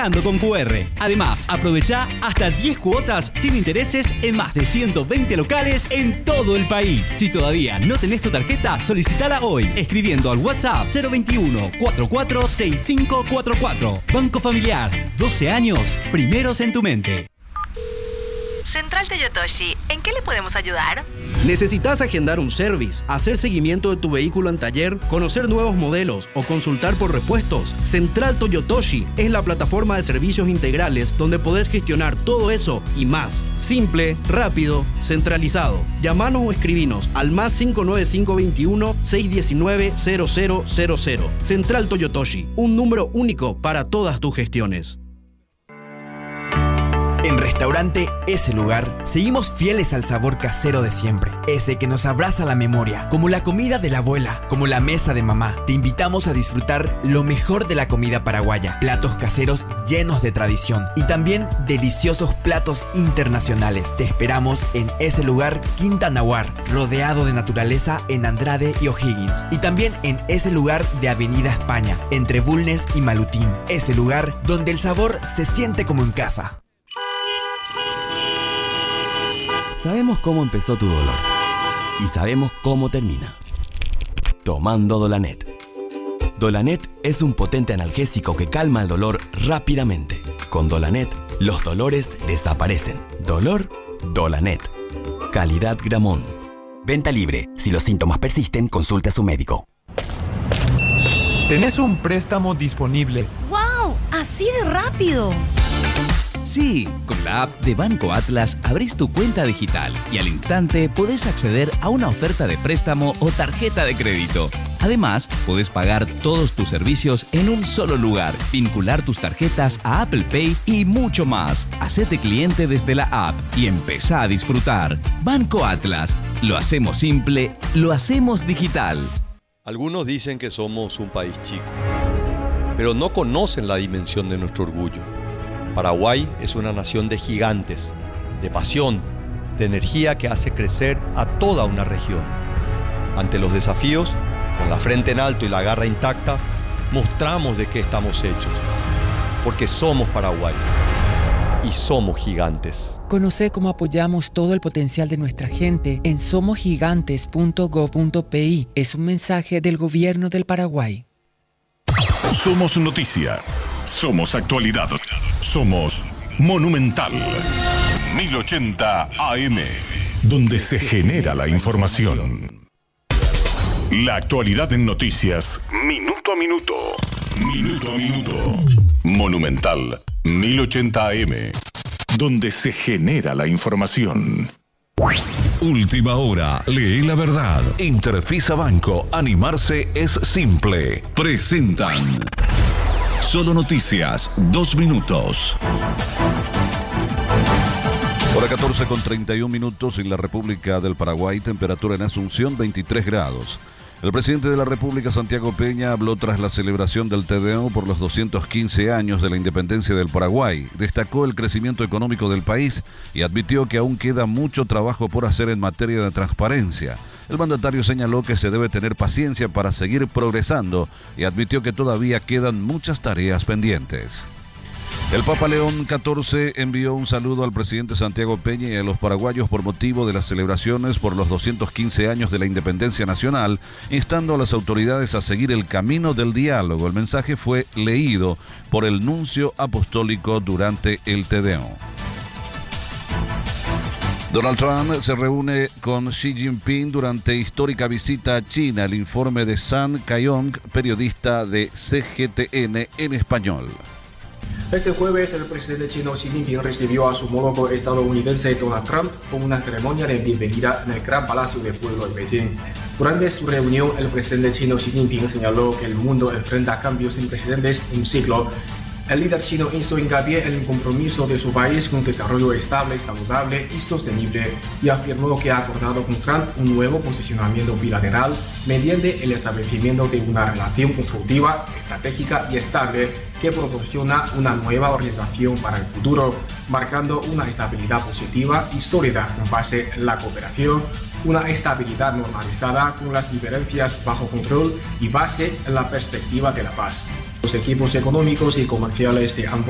pagando con QR. Además, aprovecha hasta 10 cuotas sin intereses en más de 120 locales en todo el país. Si todavía no tenés tu tarjeta, solicitala hoy escribiendo al WhatsApp 021 44 6544. Banco Familiar, 12 años, primeros en tu mente. Central Toyotoshi, ¿en qué le podemos ayudar? ¿Necesitas agendar un service, hacer seguimiento de tu vehículo en taller, conocer nuevos modelos o consultar por repuestos? Central Toyotoshi es la plataforma de servicios integrales donde podés gestionar todo eso y más. Simple, rápido, centralizado. Llamanos o escribinos al más 59521 619 0000. Central Toyotoshi, un número único para todas tus gestiones. En Restaurante Ese Lugar, seguimos fieles al sabor casero de siempre. Ese que nos abraza la memoria, como la comida de la abuela, como la mesa de mamá. Te invitamos a disfrutar lo mejor de la comida paraguaya. Platos caseros llenos de tradición y también deliciosos platos internacionales. Te esperamos en Ese Lugar, Quinta Nahuar, rodeado de naturaleza en Andrade y O'Higgins. Y también en Ese Lugar de Avenida España, entre Bulnes y Malutín. Ese Lugar donde el sabor se siente como en casa. Sabemos cómo empezó tu dolor y sabemos cómo termina. Tomando Dolanet. Dolanet es un potente analgésico que calma el dolor rápidamente. Con Dolanet, los dolores desaparecen. Dolor, Dolanet. Calidad Gramón. Venta libre. Si los síntomas persisten, consulte a su médico. ¿Tenés un préstamo disponible? ¡Wow! ¡Así de rápido! Sí, con la app de Banco Atlas abrís tu cuenta digital y al instante podés acceder a una oferta de préstamo o tarjeta de crédito. Además, podés pagar todos tus servicios en un solo lugar, vincular tus tarjetas a Apple Pay y mucho más. Hacete cliente desde la app y empezá a disfrutar. Banco Atlas. Lo hacemos simple, lo hacemos digital. Algunos dicen que somos un país chico, pero no conocen la dimensión de nuestro orgullo. Paraguay es una nación de gigantes, de pasión, de energía que hace crecer a toda una región. Ante los desafíos, con la frente en alto y la garra intacta, mostramos de qué estamos hechos. Porque somos Paraguay y somos gigantes. Conoce cómo apoyamos todo el potencial de nuestra gente en somosgigantes.go.pi. Es un mensaje del Gobierno del Paraguay. Somos noticia. Somos actualidad. Somos Monumental 1080 AM, donde se genera la información. La actualidad en noticias, minuto a minuto. Minuto a minuto. Monumental 1080 AM, donde se genera la información. Última hora, lee la verdad. Interfisa Banco, animarse es simple. Presentan Solo Noticias, 2 minutos. Hora 14:31 en la República del Paraguay, temperatura en Asunción 23 grados. El presidente de la República, Santiago Peña, habló tras la celebración del TDO por los 215 años de la independencia del Paraguay. Destacó el crecimiento económico del país y admitió que aún queda mucho trabajo por hacer en materia de transparencia. El mandatario señaló que se debe tener paciencia para seguir progresando y admitió que todavía quedan muchas tareas pendientes. El Papa León XIV envió un saludo al presidente Santiago Peña y a los paraguayos por motivo de las celebraciones por los 215 años de la independencia nacional, instando a las autoridades a seguir el camino del diálogo. El mensaje fue leído por el nuncio apostólico durante el Te-Deum. Donald Trump se reúne con Xi Jinping durante histórica visita a China. El informe de Sun Kaiyong, periodista de CGTN en español. Este jueves, el presidente chino Xi Jinping recibió a su homólogo estadounidense Donald Trump con una ceremonia de bienvenida en el Gran Palacio del Pueblo de Beijing. Durante su reunión, el presidente chino Xi Jinping señaló que el mundo enfrenta cambios sin precedentes en un siglo. El líder chino hizo hincapié en el compromiso de su país con un desarrollo estable, saludable y sostenible y afirmó que ha acordado con Trump un nuevo posicionamiento bilateral mediante el establecimiento de una relación constructiva, estratégica y estable que proporciona una nueva orientación para el futuro, marcando una estabilidad positiva y sólida con base en la cooperación, una estabilidad normalizada con las diferencias bajo control y base en la perspectiva de la paz. Los equipos económicos y comerciales de ambos